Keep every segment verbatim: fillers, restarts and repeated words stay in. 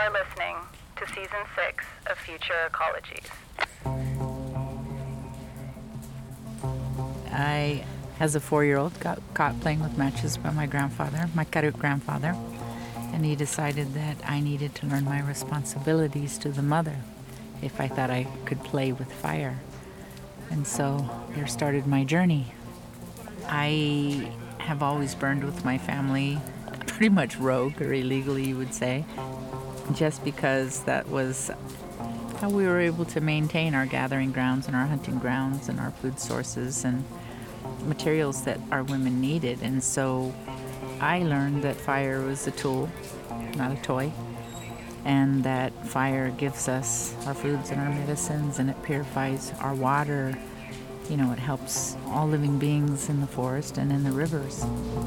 are listening to Season six of Future Ecologies. I, as a four-year-old, got caught playing with matches by my grandfather, my Karuk grandfather, and he decided that I needed to learn my responsibilities to the mother if I thought I could play with fire. And so here started my journey. I have always burned with my family, pretty much rogue or illegally, you would say, just because that was how we were able to maintain our gathering grounds and our hunting grounds and our food sources and materials that our women needed. And so I learned that fire was a tool, not a toy, and that fire gives us our foods and our medicines, and it purifies our water. You know, it helps all living beings in the forest and in the rivers.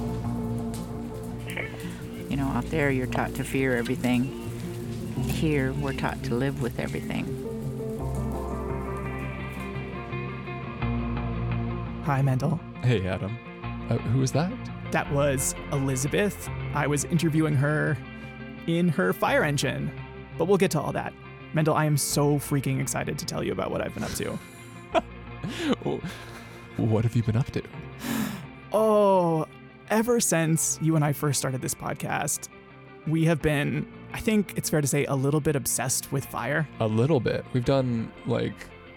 You know, out there you're taught to fear everything. Here we're taught to live with everything. Hi, Mendel. Hey, Adam. Uh, who is that? That was Elizabeth. I was interviewing her in her fire engine. But we'll get to all that. Mendel, I am so freaking excited to tell you about what I've been up to. What have you been up to? Oh, ever since you and I first started this podcast, we have been, I think it's fair to say, a little bit obsessed with fire. A little bit. We've done like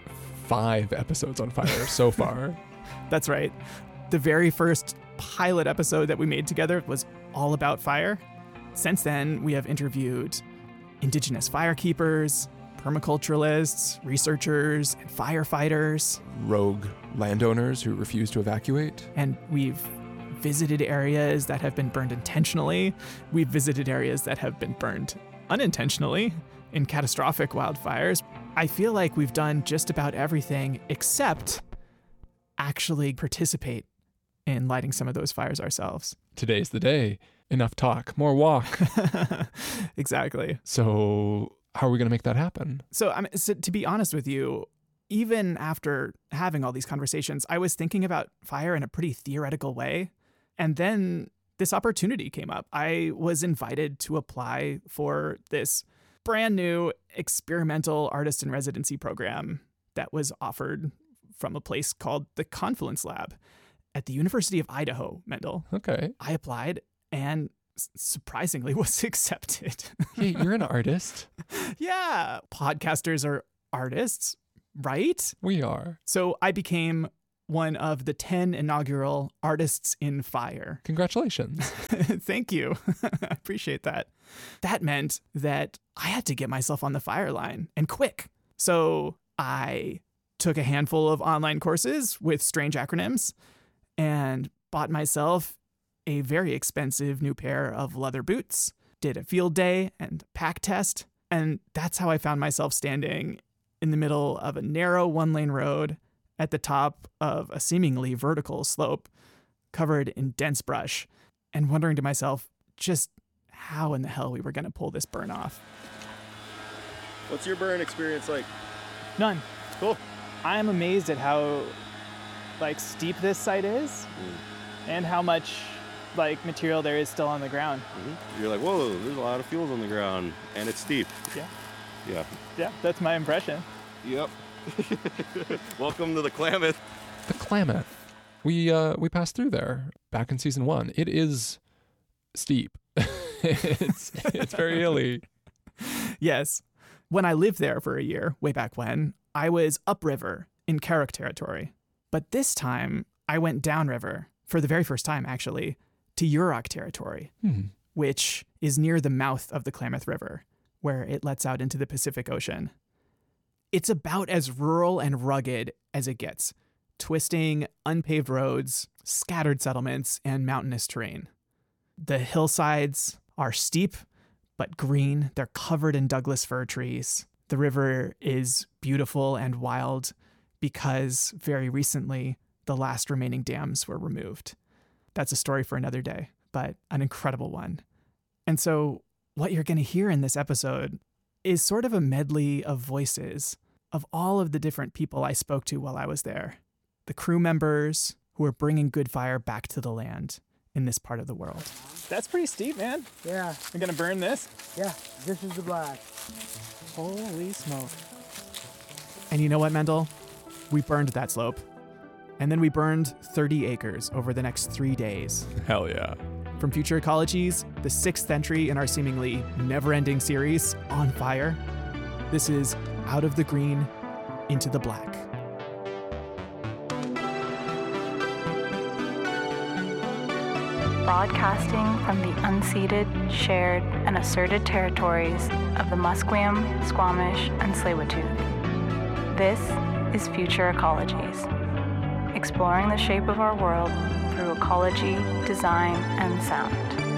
five episodes on fire so far. That's right. The very first pilot episode that we made together was all about fire. Since then, we have interviewed indigenous firekeepers, permaculturalists, researchers, and firefighters. Rogue landowners who refuse to evacuate. And we've visited areas that have been burned intentionally. We've visited areas that have been burned unintentionally in catastrophic wildfires. I feel like we've done just about everything except actually participate in lighting some of those fires ourselves. Today's the day. Enough talk, more walk. Exactly. So how are we going to make that happen? So, I mean, so to be honest with you, even after having all these conversations, I was thinking about fire in a pretty theoretical way. And then this opportunity came up. I was invited to apply for this brand new experimental artist in residency program that was offered from a place called the Confluence Lab at the University of Idaho, Mendel. Okay. I applied and surprisingly was accepted. Hey, you're an artist. Yeah. Podcasters are artists, right? We are. So I became one of the ten inaugural Artists in Fire. Congratulations. Thank you. I appreciate that. That meant that I had to get myself on the fire line, and quick. So I took a handful of online courses with strange acronyms and bought myself a very expensive new pair of leather boots, did a field day and pack test, and that's how I found myself standing in the middle of a narrow one-lane road at the top of a seemingly vertical slope covered in dense brush, and wondering to myself just how in the hell we were going to pull this burn off. What's your burn experience like? None. Cool. I'm amazed at how like steep this site is Mm. and how much like material there is still on the ground. Mm-hmm. You're like, whoa, there's a lot of fuels on the ground, and it's steep. Yeah. Yeah. Yeah, that's my impression. Yep. Welcome to the Klamath. The Klamath. We uh we passed through there back in season one. It is steep. it's it's very hilly. Yes. When I lived there for a year, way back when, I was upriver in Karuk territory. But this time, I went downriver, for the very first time actually, to Yurok territory, Hmm. which is near the mouth of the Klamath River, where it lets out into the Pacific Ocean. It's about as rural and rugged as it gets, twisting, unpaved roads, scattered settlements, and mountainous terrain. The hillsides are steep, but green. They're covered in Douglas fir trees. The river is beautiful and wild because very recently, the last remaining dams were removed. That's a story for another day, but an incredible one. And so what you're going to hear in this episode is sort of a medley of voices of all of the different people I spoke to while I was there. The crew members who are bringing good fire back to the land, in this part of the world. That's pretty steep, man. Yeah, You're gonna burn this? yeah, this is the black. Holy smoke. And you know what, Mendel? We burned that slope. And then we burned thirty acres over the next three days. Hell yeah. From Future Ecologies, the sixth entry in our seemingly never-ending series, On Fire, this is Out of the Green, Into the Black. Broadcasting from the unceded, shared, and asserted territories of the Musqueam, Squamish, and Tsleil-Waututh. This is Future Ecologies, exploring the shape of our world through ecology, design, and sound.